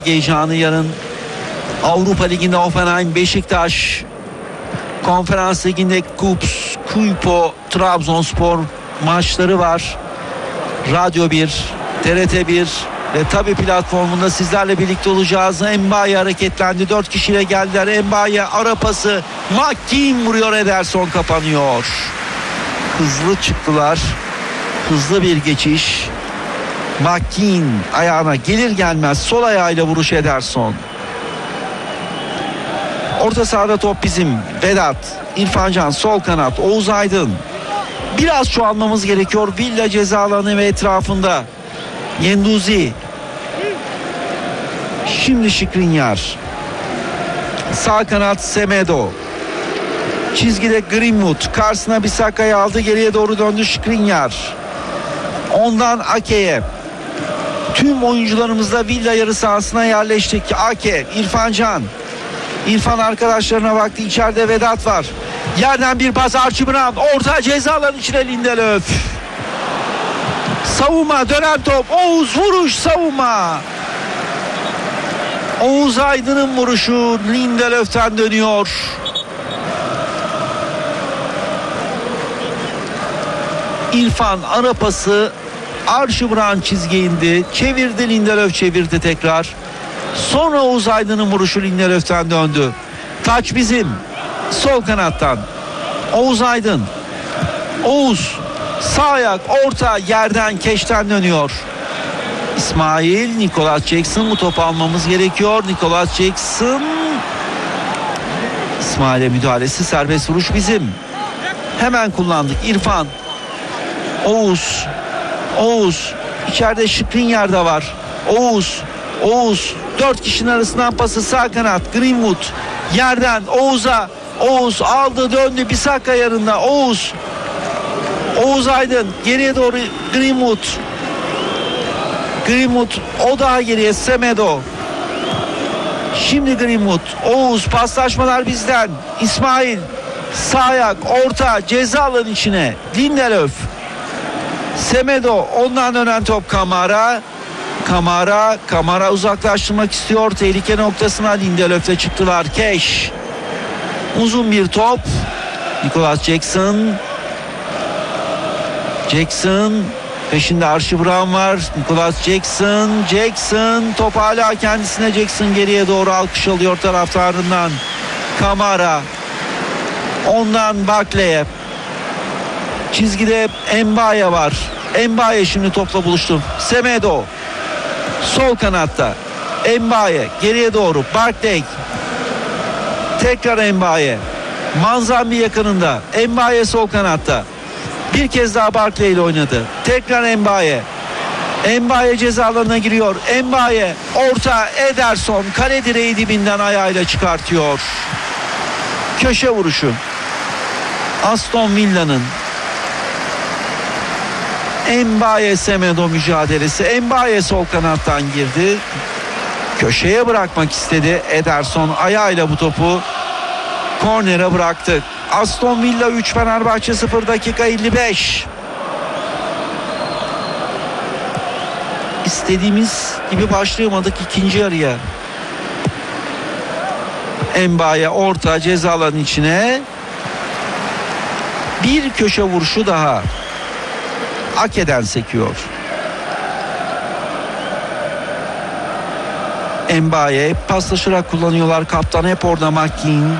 heyecanı yarın Avrupa Ligi'nde Hoffenheim, Beşiktaş, Konferans Ligi'nde Kuipo, Trabzonspor maçları var. Radyo 1, TRT 1 ve tabi platformunda sizlerle birlikte olacağız. Mbaye hareketlendi. 4 kişiyle geldiler. Mbaye ara pası. McKean vuruyor. Ederson kapanıyor. Hızlı çıktılar. Hızlı bir geçiş. McKean ayağına gelir gelmez sol ayağıyla vuruş Ederson. Orta sahada top bizim. Vedat, İrfan Can sol kanat, Oğuz Aydın. Biraz çoğalmamız gerekiyor Villa ceza alanı ve etrafında. Yenduzi. Şimdi Skriniar. Sağ kanat Semedo. Çizgide Greenwood. Karşısına Bissaka'yı aldı. Geriye doğru döndü Skriniar. Ondan Ake'ye. Tüm oyuncularımızla Villa yarı sahasına yerleştik. Ake, İrfan Can. İrfan arkadaşlarına baktı. İçeride Vedat var. Yerden bir pas Archie Brown. Orta ceza alanı içine Lindelöf. Savunma, dönen top. Oğuz vuruş, savunma. Oğuz Aydın'ın vuruşu Lindelöf'ten dönüyor. İrfan ara pası Archie Brown çizgiye indi. Çevirdi, Lindelöf çevirdi tekrar. Sonra Oğuz Aydın'ın vuruşu Lindelöf'ten döndü. Taç bizim. Sol kanattan. Oğuz Aydın. Oğuz. Sağ ayak orta yerden keşten dönüyor. İsmail, Nicholas Jackson, bu topu almamız gerekiyor. Nicholas Jackson. İsmail'e müdahalesi, serbest vuruş bizim. Hemen kullandık. İrfan. Oğuz. Oğuz. İçeride Skriniar da var. Oğuz. Oğuz. 4 kişinin arasından pası sağ kanat. Greenwood. Yerden Oğuz'a. Oğuz aldı döndü. Bissaka yanında. Oğuz. Oğuz Aydın. Geriye doğru Greenwood. Greenwood. O daha geriye. Semedo. Şimdi Greenwood. Oğuz. Paslaşmalar bizden. İsmail. Sağ ayak. Orta. Ceza alanı içine. Lindelöf. Semedo. Ondan dönen top Kamara. Kamara uzaklaştırmak istiyor. Tehlike noktasına Lindelöf'le çıktılar. Keş. Uzun bir top. Nicholas Jackson. Peşinde Archie Brown var. Nicholas Jackson. Top hala kendisine. Jackson geriye doğru alkış alıyor taraftarından. Kamara. Ondan Barkley'e. Çizgide Mbaye var. Mbaye şimdi topla buluştu. Semedo. Sol kanatta. Mbaye geriye doğru. Barkley. Tekrar Mbaye. Manzambi yakınında. Mbaye sol kanatta. Bir kez daha Barkley ile oynadı. Tekrar Mbaye. Mbaye ceza alanına giriyor. Mbaye orta, Ederson kale direği dibinden ayağıyla çıkartıyor. Köşe vuruşu. Aston Villa'nın Mbaye Semedo mücadelesi. Mbaye sol kanattan girdi. Köşeye bırakmak istedi. Ederson ayağıyla bu topu kornere bıraktı. Aston Villa 3, Fenerbahçe 0, dakika 55. İstediğimiz gibi başlayamadık ikinci yarıya. Mbaye orta ceza alanı içine. Bir köşe vuruşu daha. Ake'den sekiyor. Mbaye paslaşarak kullanıyorlar. Kaptan hep orada McKean.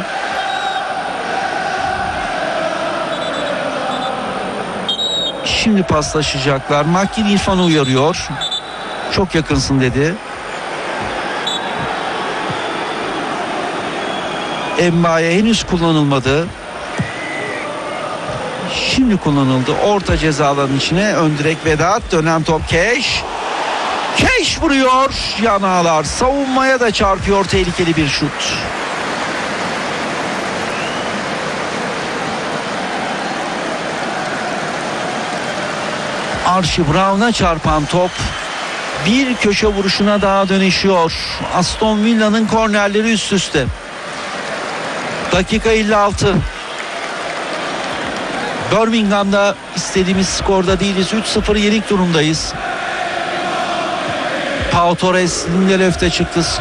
Şimdi paslaşacaklar. McKean İrfan'ı uyarıyor. Çok yakınsın dedi. Mbaye henüz kullanılmadı. Şimdi kullanıldı. Orta ceza alanının içine. Ön direk Vedat. Dönen top Keş. Keş vuruyor. Yanağlar. Savunmaya da çarpıyor. Tehlikeli bir şut. Archie Brown'a çarpan top bir köşe vuruşuna daha dönüşüyor. Aston Villa'nın kornerleri üst üste. Dakika 56. Birmingham'da istediğimiz skorda değiliz. 3-0 yenik durumdayız. Pau Torres Lindelöf'te çıktı.